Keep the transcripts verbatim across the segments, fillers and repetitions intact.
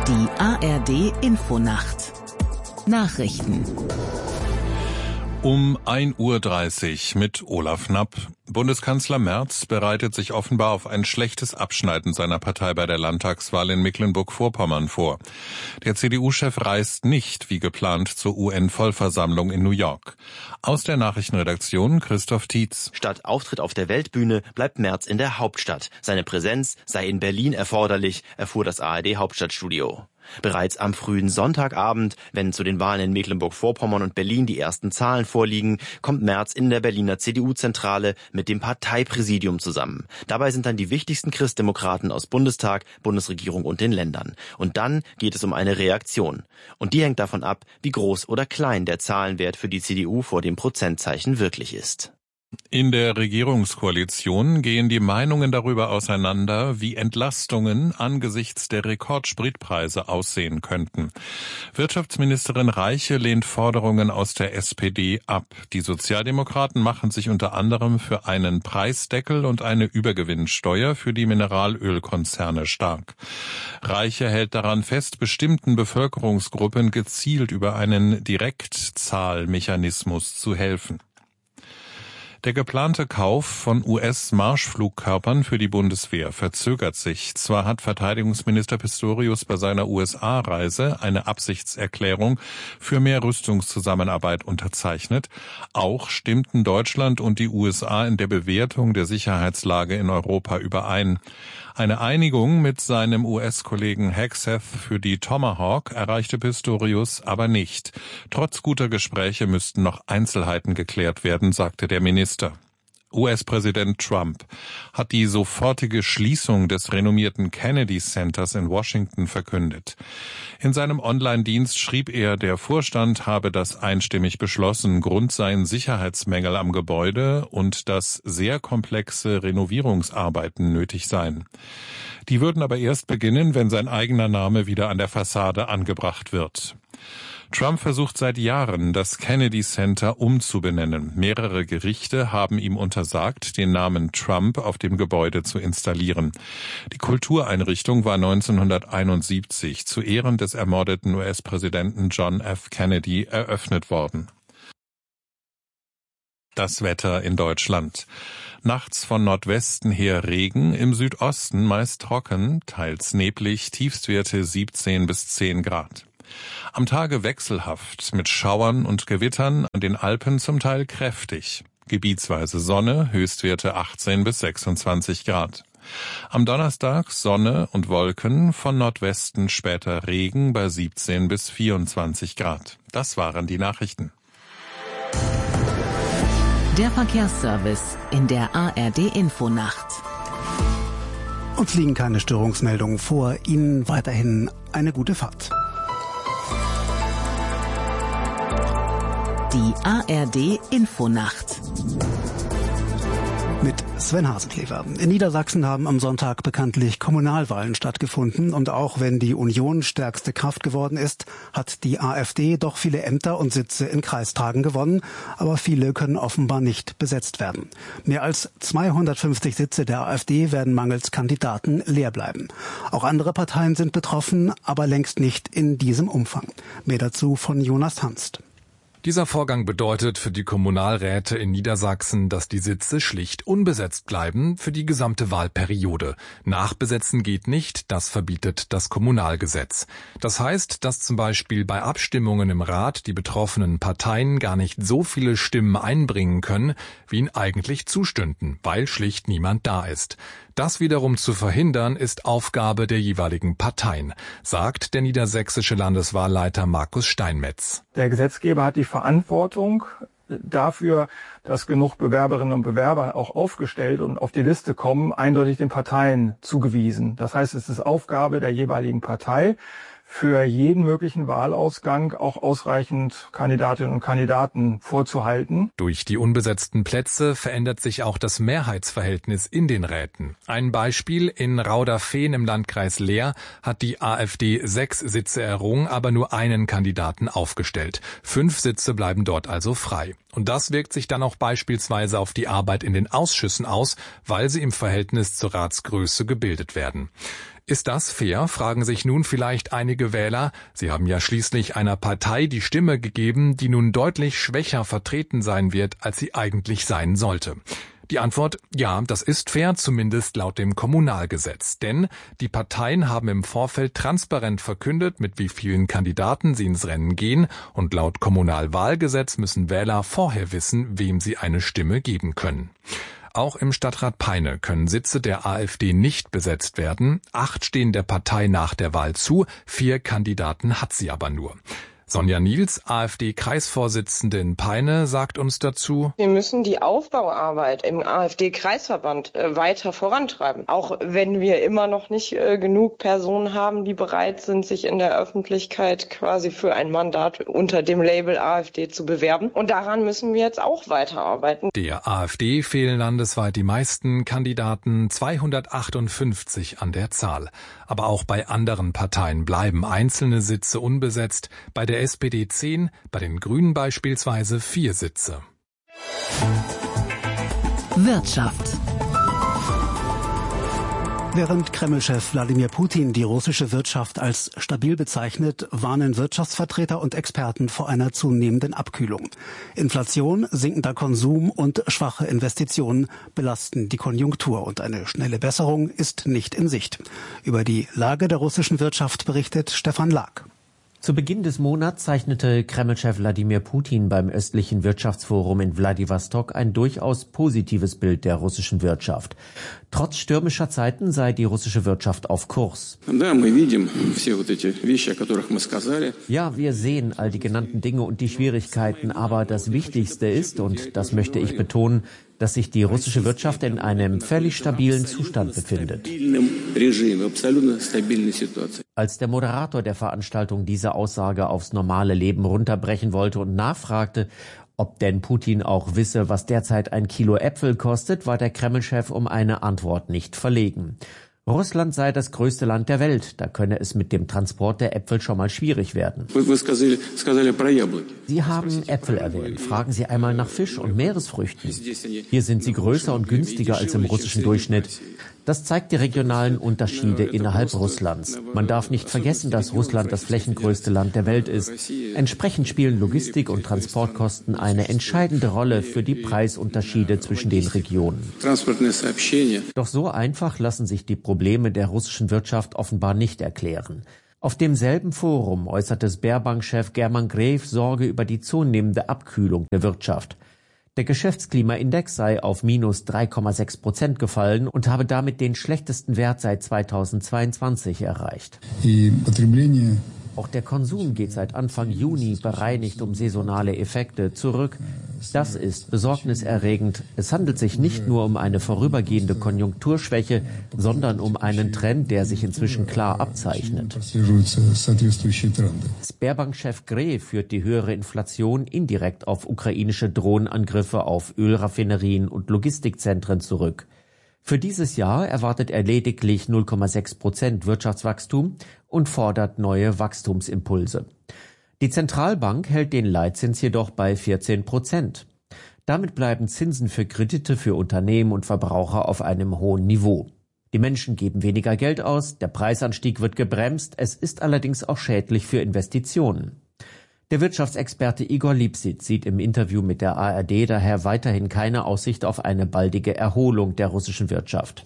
Die A R D Infonacht Nachrichten Um ein Uhr dreißig mit Olaf Knapp. Bundeskanzler Merz bereitet sich offenbar auf ein schlechtes Abschneiden seiner Partei bei der Landtagswahl in Mecklenburg-Vorpommern vor. Der C D U-Chef reist nicht, wie geplant, zur U N-Vollversammlung in New York. Aus der Nachrichtenredaktion Christoph Tietz. Statt Auftritt auf der Weltbühne bleibt Merz in der Hauptstadt. Seine Präsenz sei in Berlin erforderlich, erfuhr das A R D-Hauptstadtstudio. Bereits am frühen Sonntagabend, wenn zu den Wahlen in Mecklenburg-Vorpommern und Berlin die ersten Zahlen vorliegen, kommt Merz in der Berliner C D U-Zentrale mit dem Parteipräsidium zusammen. Dabei sind dann die wichtigsten Christdemokraten aus Bundestag, Bundesregierung und den Ländern. Und dann geht es um eine Reaktion. Und die hängt davon ab, wie groß oder klein der Zahlenwert für die C D U vor dem Prozentzeichen wirklich ist. In der Regierungskoalition gehen die Meinungen darüber auseinander, wie Entlastungen angesichts der Rekordspritpreise aussehen könnten. Wirtschaftsministerin Reiche lehnt Forderungen aus der S P D ab. Die Sozialdemokraten machen sich unter anderem für einen Preisdeckel und eine Übergewinnsteuer für die Mineralölkonzerne stark. Reiche hält daran fest, bestimmten Bevölkerungsgruppen gezielt über einen Direktzahlmechanismus zu helfen. Der geplante Kauf von U S-Marschflugkörpern für die Bundeswehr verzögert sich. Zwar hat Verteidigungsminister Pistorius bei seiner U S A-Reise eine Absichtserklärung für mehr Rüstungszusammenarbeit unterzeichnet. Auch stimmten Deutschland und die U S A in der Bewertung der Sicherheitslage in Europa überein. Eine Einigung mit seinem U S-Kollegen Hegseth für die Tomahawk erreichte Pistorius aber nicht. Trotz guter Gespräche müssten noch Einzelheiten geklärt werden, sagte der Minister. U S-Präsident Trump hat die sofortige Schließung des renommierten Kennedy Centers in Washington verkündet. In seinem Online-Dienst schrieb er, der Vorstand habe das einstimmig beschlossen. Grund seien Sicherheitsmängel am Gebäude und dass sehr komplexe Renovierungsarbeiten nötig seien. Die würden aber erst beginnen, wenn sein eigener Name wieder an der Fassade angebracht wird. Trump versucht seit Jahren, das Kennedy Center umzubenennen. Mehrere Gerichte haben ihm untersagt, den Namen Trump auf dem Gebäude zu installieren. Die Kultureinrichtung war neunzehnhunderteinundsiebzig zu Ehren des ermordeten U S-Präsidenten John F. Kennedy eröffnet worden. Das Wetter in Deutschland. Nachts von Nordwesten her Regen, im Südosten meist trocken, teils neblig, Tiefstwerte siebzehn bis zehn Grad. Am Tage wechselhaft mit Schauern und Gewittern, an den Alpen zum Teil kräftig. Gebietsweise Sonne, Höchstwerte achtzehn bis sechsundzwanzig Grad. Am Donnerstag Sonne und Wolken, von Nordwesten später Regen bei siebzehn bis vierundzwanzig Grad. Das waren die Nachrichten. Der Verkehrsservice in der A R D Infonacht. Uns liegen keine Störungsmeldungen vor. Ihnen weiterhin eine gute Fahrt. Die A R D Infonacht. Mit Sven Hasenklever. In Niedersachsen haben am Sonntag bekanntlich Kommunalwahlen stattgefunden. Und auch wenn die Union stärkste Kraft geworden ist, hat die AfD doch viele Ämter und Sitze in Kreistagen gewonnen. Aber viele können offenbar nicht besetzt werden. Mehr als zweihundertfünfzig Sitze der AfD werden mangels Kandidaten leer bleiben. Auch andere Parteien sind betroffen, aber längst nicht in diesem Umfang. Mehr dazu von Jonas Hanst. Dieser Vorgang bedeutet für die Kommunalräte in Niedersachsen, dass die Sitze schlicht unbesetzt bleiben für die gesamte Wahlperiode. Nachbesetzen geht nicht, das verbietet das Kommunalgesetz. Das heißt, dass zum Beispiel bei Abstimmungen im Rat die betroffenen Parteien gar nicht so viele Stimmen einbringen können, wie ihnen eigentlich zustünden, weil schlicht niemand da ist. Das wiederum zu verhindern, ist Aufgabe der jeweiligen Parteien, sagt der niedersächsische Landeswahlleiter Markus Steinmetz. Der Gesetzgeber hat die Verantwortung dafür, dass genug Bewerberinnen und Bewerber auch aufgestellt und auf die Liste kommen, eindeutig den Parteien zugewiesen. Das heißt, es ist Aufgabe der jeweiligen Partei, für jeden möglichen Wahlausgang auch ausreichend Kandidatinnen und Kandidaten vorzuhalten. Durch die unbesetzten Plätze verändert sich auch das Mehrheitsverhältnis in den Räten. Ein Beispiel: In Rauderfehn im Landkreis Leer hat die AfD sechs Sitze errungen, aber nur einen Kandidaten aufgestellt. Fünf Sitze bleiben dort also frei. Und das wirkt sich dann auch beispielsweise auf die Arbeit in den Ausschüssen aus, weil sie im Verhältnis zur Ratsgröße gebildet werden. Ist das fair, fragen sich nun vielleicht einige Wähler. Sie haben ja schließlich einer Partei die Stimme gegeben, die nun deutlich schwächer vertreten sein wird, als sie eigentlich sein sollte. Die Antwort, ja, das ist fair, zumindest laut dem Kommunalgesetz. Denn die Parteien haben im Vorfeld transparent verkündet, mit wie vielen Kandidaten sie ins Rennen gehen. Und laut Kommunalwahlgesetz müssen Wähler vorher wissen, wem sie eine Stimme geben können. Auch im Stadtrat Peine können Sitze der AfD nicht besetzt werden. Acht stehen der Partei nach der Wahl zu, vier Kandidaten hat sie aber nur. Sonja Niels, AfD-Kreisvorsitzende in Peine, sagt uns dazu: Wir müssen die Aufbauarbeit im AfD-Kreisverband äh, weiter vorantreiben. Auch wenn wir immer noch nicht äh, genug Personen haben, die bereit sind, sich in der Öffentlichkeit quasi für ein Mandat unter dem Label AfD zu bewerben. Und daran müssen wir jetzt auch weiterarbeiten. Der AfD fehlen landesweit die meisten Kandidaten, zweihundertachtundfünfzig an der Zahl. Aber auch bei anderen Parteien bleiben einzelne Sitze unbesetzt. Bei der S P D zehn, bei den Grünen beispielsweise vier Sitze. Wirtschaft. Während Kreml-Chef Wladimir Putin die russische Wirtschaft als stabil bezeichnet, warnen Wirtschaftsvertreter und Experten vor einer zunehmenden Abkühlung. Inflation, sinkender Konsum und schwache Investitionen belasten die Konjunktur und eine schnelle Besserung ist nicht in Sicht. Über die Lage der russischen Wirtschaft berichtet Stefan Lag. Zu Beginn des Monats zeichnete Kreml-Chef Wladimir Putin beim östlichen Wirtschaftsforum in Wladiwostok ein durchaus positives Bild der russischen Wirtschaft. Trotz stürmischer Zeiten sei die russische Wirtschaft auf Kurs. Ja, wir sehen all die genannten Dinge und die Schwierigkeiten, aber das Wichtigste ist, und das möchte ich betonen, dass sich die russische Wirtschaft in einem völlig stabilen Zustand befindet. Als der Moderator der Veranstaltung diese Aussage aufs normale Leben runterbrechen wollte und nachfragte, ob denn Putin auch wisse, was derzeit ein Kilo Äpfel kostet, war der Kreml-Chef um eine Antwort nicht verlegen. Russland sei das größte Land der Welt, da könne es mit dem Transport der Äpfel schon mal schwierig werden. Sie haben Äpfel erwähnt. Fragen Sie einmal nach Fisch und Meeresfrüchten. Hier sind sie größer und günstiger als im russischen Durchschnitt. Das zeigt die regionalen Unterschiede innerhalb Russlands. Man darf nicht vergessen, dass Russland das flächengrößte Land der Welt ist. Entsprechend spielen Logistik- und Transportkosten eine entscheidende Rolle für die Preisunterschiede zwischen den Regionen. Doch so einfach lassen sich die Probleme der russischen Wirtschaft offenbar nicht erklären. Auf demselben Forum äußerte Sberbank-Chef German Gref Sorge über die zunehmende Abkühlung der Wirtschaft. Der Geschäftsklimaindex sei auf minus drei Komma sechs Prozent gefallen und habe damit den schlechtesten Wert seit zweitausendzweiundzwanzig erreicht. Auch der Konsum geht seit Anfang Juni bereinigt um saisonale Effekte zurück. Das ist besorgniserregend. Es handelt sich nicht nur um eine vorübergehende Konjunkturschwäche, sondern um einen Trend, der sich inzwischen klar abzeichnet. Sberbank-Chef Gref führt die höhere Inflation indirekt auf ukrainische Drohnenangriffe auf Ölraffinerien und Logistikzentren zurück. Für dieses Jahr erwartet er lediglich null Komma sechs Prozent Wirtschaftswachstum und fordert neue Wachstumsimpulse. Die Zentralbank hält den Leitzins jedoch bei vierzehn Prozent. Damit bleiben Zinsen für Kredite für Unternehmen und Verbraucher auf einem hohen Niveau. Die Menschen geben weniger Geld aus, der Preisanstieg wird gebremst, es ist allerdings auch schädlich für Investitionen. Der Wirtschaftsexperte Igor Lipšić sieht im Interview mit der A R D daher weiterhin keine Aussicht auf eine baldige Erholung der russischen Wirtschaft.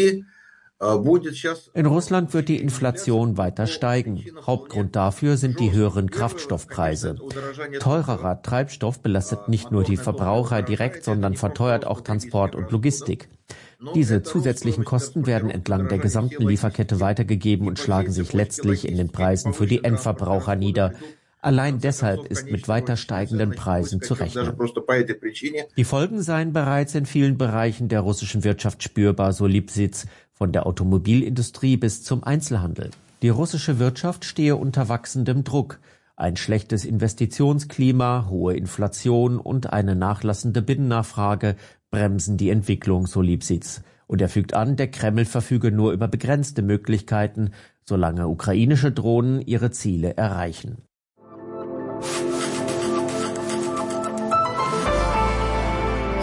In Russland wird die Inflation weiter steigen. Hauptgrund dafür sind die höheren Kraftstoffpreise. Teurerer Treibstoff belastet nicht nur die Verbraucher direkt, sondern verteuert auch Transport und Logistik. Diese zusätzlichen Kosten werden entlang der gesamten Lieferkette weitergegeben und schlagen sich letztlich in den Preisen für die Endverbraucher nieder. Allein deshalb ist mit weiter steigenden Preisen zu rechnen. Die Folgen seien bereits in vielen Bereichen der russischen Wirtschaft spürbar, so Lipšić, von der Automobilindustrie bis zum Einzelhandel. Die russische Wirtschaft stehe unter wachsendem Druck. Ein schlechtes Investitionsklima, hohe Inflation und eine nachlassende Binnennachfrage bremsen die Entwicklung, so Lipšić. Und er fügt an, der Kreml verfüge nur über begrenzte Möglichkeiten, solange ukrainische Drohnen ihre Ziele erreichen.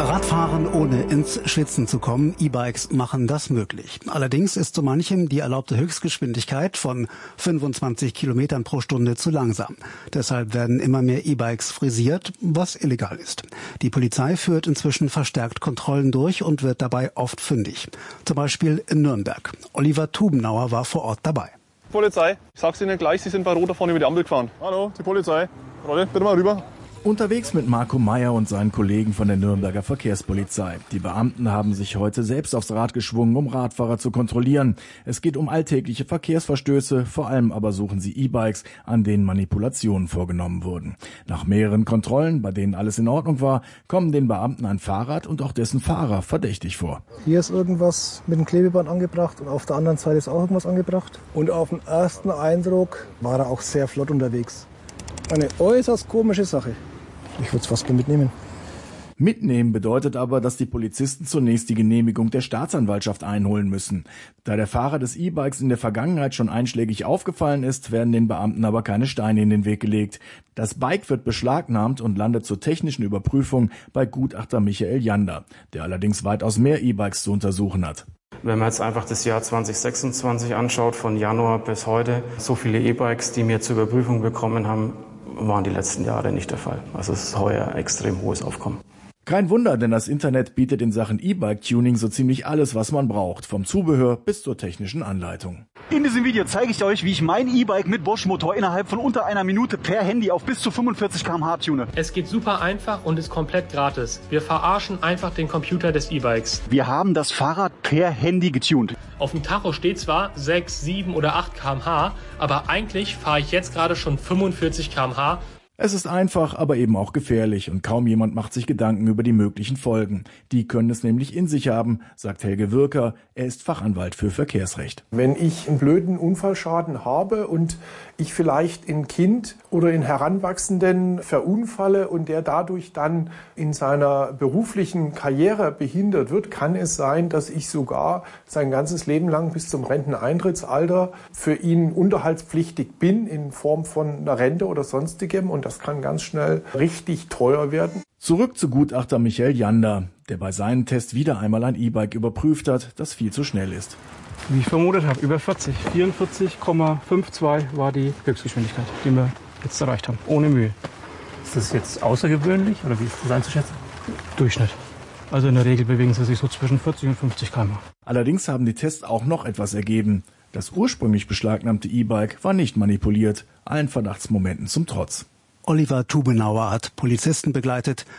Radfahren ohne ins Schwitzen zu kommen, E-Bikes machen das möglich. Allerdings ist so manchem die erlaubte Höchstgeschwindigkeit von fünfundzwanzig Kilometern pro Stunde zu langsam. Deshalb werden immer mehr E-Bikes frisiert, was illegal ist. Die Polizei führt inzwischen verstärkt Kontrollen durch und wird dabei oft fündig. Zum Beispiel in Nürnberg. Oliver Tubenauer war vor Ort dabei. Polizei, ich sag's Ihnen gleich, Sie sind bei Rot da vorne über die Ampel gefahren. Hallo, die Polizei. Rolle, bitte mal rüber. Unterwegs mit Marco Meyer und seinen Kollegen von der Nürnberger Verkehrspolizei. Die Beamten haben sich heute selbst aufs Rad geschwungen, um Radfahrer zu kontrollieren. Es geht um alltägliche Verkehrsverstöße, vor allem aber suchen sie E-Bikes, an denen Manipulationen vorgenommen wurden. Nach mehreren Kontrollen, bei denen alles in Ordnung war, kommen den Beamten ein Fahrrad und auch dessen Fahrer verdächtig vor. Hier ist irgendwas mit dem Klebeband angebracht und auf der anderen Seite ist auch irgendwas angebracht. Und auf den ersten Eindruck war er auch sehr flott unterwegs. Eine äußerst komische Sache. Ich würde es fast gerne mitnehmen. Mitnehmen bedeutet aber, dass die Polizisten zunächst die Genehmigung der Staatsanwaltschaft einholen müssen. Da der Fahrer des E-Bikes in der Vergangenheit schon einschlägig aufgefallen ist, werden den Beamten aber keine Steine in den Weg gelegt. Das Bike wird beschlagnahmt und landet zur technischen Überprüfung bei Gutachter Michael Jander, der allerdings weitaus mehr E-Bikes zu untersuchen hat. Wenn man jetzt einfach das Jahr zwanzig sechsundzwanzig anschaut, von Januar bis heute, so viele E-Bikes, die wir zur Überprüfung bekommen haben, waren die letzten Jahre nicht der Fall. Also es ist heuer ein extrem hohes Aufkommen. Kein Wunder, denn das Internet bietet in Sachen E-Bike-Tuning so ziemlich alles, was man braucht, vom Zubehör bis zur technischen Anleitung. In diesem Video zeige ich euch, wie ich mein E-Bike mit Bosch-Motor innerhalb von unter einer Minute per Handy auf bis zu fünfundvierzig Kilometer pro Stunde tune. Es geht super einfach und ist komplett gratis. Wir verarschen einfach den Computer des E-Bikes. Wir haben das Fahrrad per Handy getuned. Auf dem Tacho steht zwar sechs, sieben oder acht Kilometer pro Stunde, aber eigentlich fahre ich jetzt gerade schon fünfundvierzig Kilometer pro Stunde. Es ist einfach, aber eben auch gefährlich und kaum jemand macht sich Gedanken über die möglichen Folgen. Die können es nämlich in sich haben, sagt Helge Wirker. Er ist Fachanwalt für Verkehrsrecht. Wenn ich einen blöden Unfallschaden habe und ich vielleicht in Kind oder in Heranwachsenden verunfalle und der dadurch dann in seiner beruflichen Karriere behindert wird, kann es sein, dass ich sogar sein ganzes Leben lang bis zum Renteneintrittsalter für ihn unterhaltspflichtig bin in Form von einer Rente oder sonstigem, und das kann ganz schnell richtig teuer werden. Zurück zu Gutachter Michael Jander, der bei seinem Test wieder einmal ein E-Bike überprüft hat, das viel zu schnell ist. Wie ich vermutet habe, über vierzig. vierundvierzig Komma zweiundfünfzig war die Höchstgeschwindigkeit, die wir jetzt erreicht haben, ohne Mühe. Ist das jetzt außergewöhnlich oder wie ist das einzuschätzen? Durchschnitt. Also in der Regel bewegen sie sich so zwischen vierzig und fünfzig Kilometer pro Stunde. Allerdings haben die Tests auch noch etwas ergeben. Das ursprünglich beschlagnahmte E-Bike war nicht manipuliert, allen Verdachtsmomenten zum Trotz. Oliver Tubenauer hat Polizisten begleitet,